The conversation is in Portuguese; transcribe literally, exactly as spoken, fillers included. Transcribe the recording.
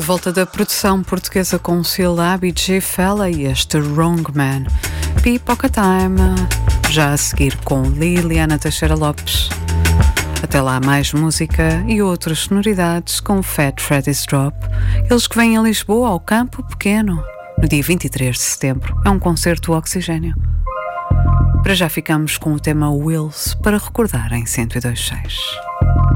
volta da produção portuguesa com Syllab e G Fella e este Wrong Man. Pipoca Time, já a seguir com Liliana Teixeira Lopes. Até lá mais música e outras sonoridades com Fat Freddy's Drop. Eles que vêm a Lisboa ao Campo Pequeno no dia vinte e três de setembro. É um concerto Oxigênio. Para já ficamos com o tema Wills para recordar em cento e dois ponto seis.